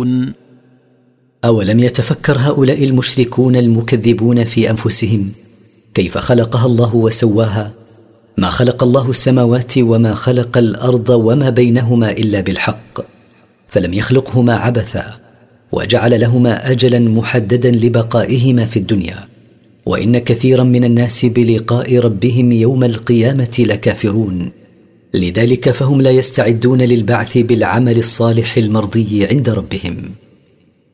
يعقلون. أولم يتفكر هؤلاء المشركون المكذبون في أنفسهم كيف خلقها الله وسواها؟ ما خلق الله السماوات وما خلق الأرض وما بينهما إلا بالحق، فلم يخلقهما عبثا، وجعل لهما أجلا محددا لبقائهما في الدنيا، وإن كثيرا من الناس بلقاء ربهم يوم القيامة لكافرون. لذلك فهم لا يستعدون للبعث بالعمل الصالح المرضي عند ربهم.